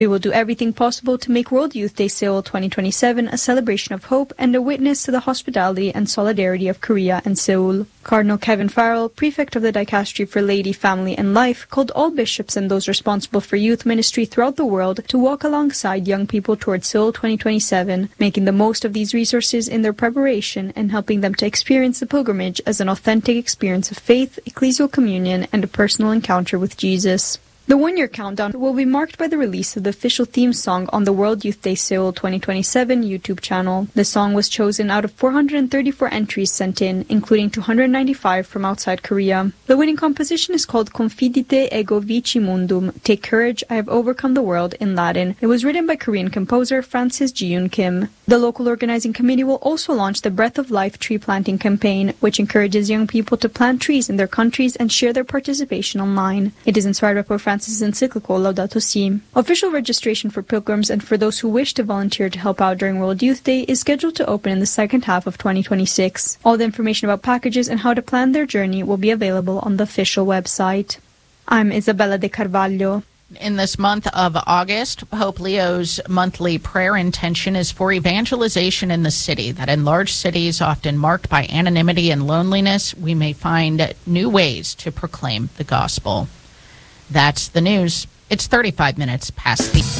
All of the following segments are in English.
We will do everything possible to make World Youth Day Seoul 2027 a celebration of hope and a witness to the hospitality and solidarity of Korea and Seoul. Cardinal Kevin Farrell, prefect of the Dicastery for Laity, Family and Life, called all bishops and those responsible for youth ministry throughout the world to walk alongside young people towards Seoul 2027, making the most of these resources in their preparation and helping them to experience the pilgrimage as an authentic experience of faith, ecclesial communion, and a personal encounter with Jesus. The one-year countdown will be marked by the release of the official theme song on the World Youth Day Seoul 2027 YouTube channel. The song was chosen out of 434 entries sent in, including 295 from outside Korea. The winning composition is called Confidite ego vici mundum, Take Courage, I Have Overcome the World in Latin. It was written by Korean composer Francis Ji-yoon Kim. The local organizing committee will also launch the Breath of Life tree planting campaign, which encourages young people to plant trees in their countries and share their participation online. It is inspired by Pope Francis' encyclical Laudato Si. Official registration for pilgrims and for those who wish to volunteer to help out during World Youth Day is scheduled to open in the second half of 2026. All the information about packages and how to plan their journey will be available on the official website. I'm Isabella de Carvalho. In this month of August, Pope Leo's monthly prayer intention is for evangelization in the city, that in large cities often marked by anonymity and loneliness, we may find new ways to proclaim the gospel. That's the news. It's 35 minutes past the...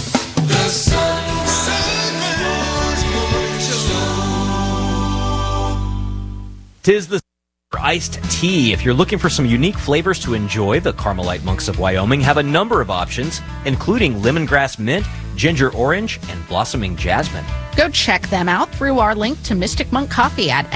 Tis the iced tea. If you're looking for some unique flavors to enjoy, the Carmelite Monks of Wyoming have a number of options, including lemongrass mint, ginger orange, and blossoming jasmine. Go check them out through our link to Mystic Monk Coffee at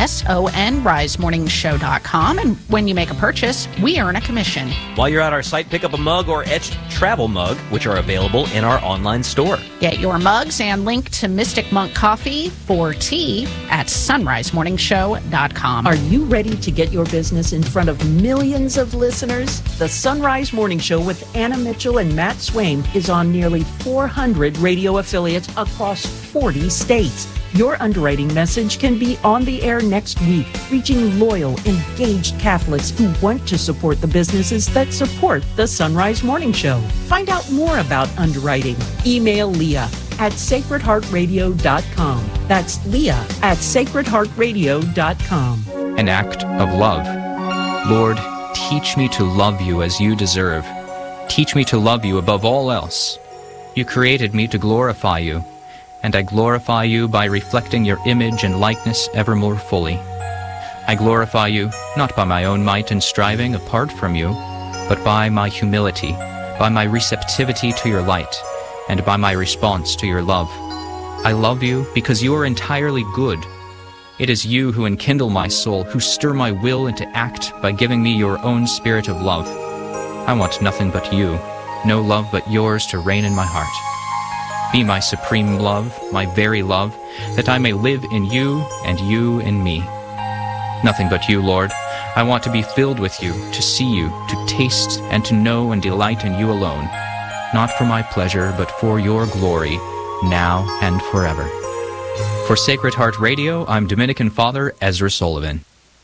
sonrisemorningshow.com. And when you make a purchase, we earn a commission. While you're at our site, pick up a mug or etched travel mug, which are available in our online store. Get your mugs and link to Mystic Monk Coffee for tea at sonrisemorningshow.com. Are you ready to get your business in front of millions of listeners? The Sunrise Morning Show with Anna Mitchell and Matt Swain is on nearly 400 radio affiliates across 40 states. Your underwriting message can be on the air next week, reaching loyal, engaged Catholics who want to support the businesses that support the Sunrise Morning Show. Find out more about underwriting. Email Leah at sacredheartradio.com. That's Leah at sacredheartradio.com. An act of love. Lord, teach me to love you as you deserve. Teach me to love you above all else. You created me to glorify you, and I glorify you by reflecting your image and likeness ever more fully. I glorify you not by my own might and striving apart from you, but by my humility, by my receptivity to your light, and by my response to your love. I love you because you are entirely good. It is you who enkindle my soul, who stir my will into act by giving me your own spirit of love. I want nothing but you, no love but yours to reign in my heart. Be my supreme love, my very love, that I may live in you and you in me. Nothing but you, Lord. I want to be filled with you, to see you, to taste and to know and delight in you alone, not for my pleasure, but for your glory, now and forever. For Sacred Heart Radio, I'm Dominican Father Ezra Sullivan.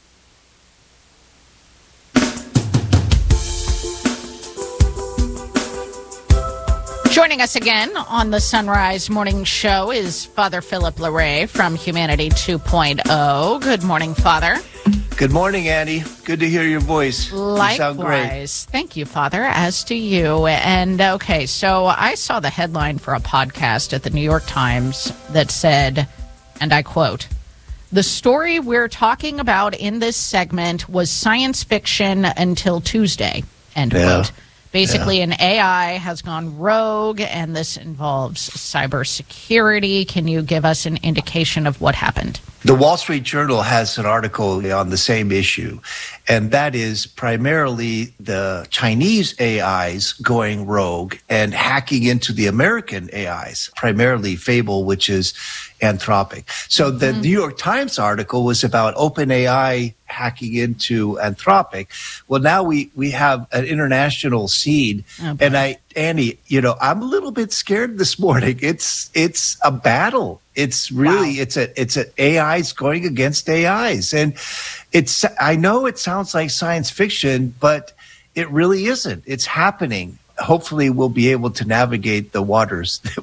Joining us again on the Sunrise Morning Show is Father Philip Larray from Humanity 2.0. Good morning, Father. Good morning, Annie. Good to hear your voice. Likewise. You sound great. Thank you, Father, as do you. And, okay, so I saw the headline for a podcast at the New York Times that said, and I quote, "The story we're talking about in this segment was science fiction until Tuesday," end quote. Basically, an AI has gone rogue, and this involves cybersecurity. Can you give us an indication of what happened? The Wall Street Journal has an article on the same issue, and that is primarily the Chinese AIs going rogue and hacking into the American AIs, primarily Fable, which is Anthropic. So the New York Times article was about OpenAI hacking into Anthropic. Well, now we have an international seed, and Annie, I'm a little bit scared this morning. It's a battle. It's really it's an AIs going against AIs, and I know it sounds like science fiction, but it really isn't. It's happening. hopefully we'll be able to navigate the waters